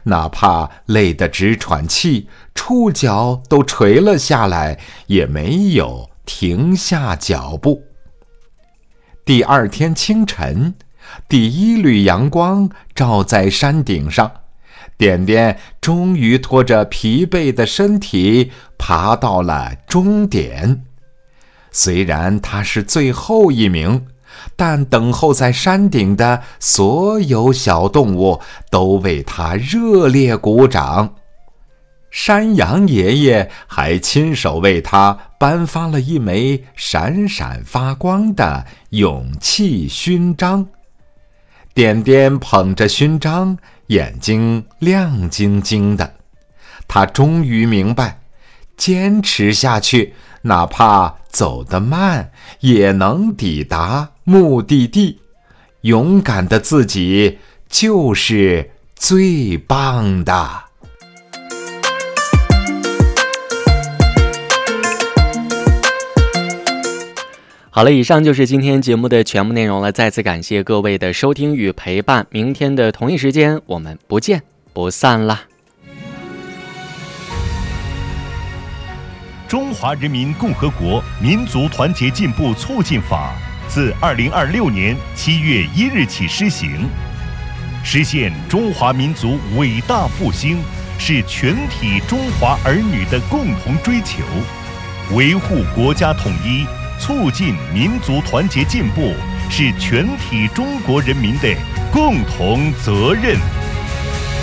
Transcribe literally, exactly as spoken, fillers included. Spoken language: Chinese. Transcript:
哪怕累得直喘气，触角都垂了下来，也没有停下脚步。第二天清晨，第一缕阳光照在山顶上，点点终于拖着疲惫的身体爬到了终点。虽然他是最后一名，但等候在山顶的所有小动物都为他热烈鼓掌。山羊爷爷还亲手为他颁发了一枚闪闪发光的勇气勋章。点点捧着勋章，眼睛亮晶晶的。他终于明白，坚持下去，哪怕走得慢，也能抵达目的地。勇敢的自己就是最棒的。 好了，以上就是今天节目的全部内容了。再次感谢各位的收听与陪伴，明天的同一时间我们不见不散了。 中华人民共和国民族团结进步促进法自二零二六年七月一日起施行，实现中华民族伟大复兴是全体中华儿女的共同追求，维护国家统一，促进民族团结进步是全体中国人民的共同责任。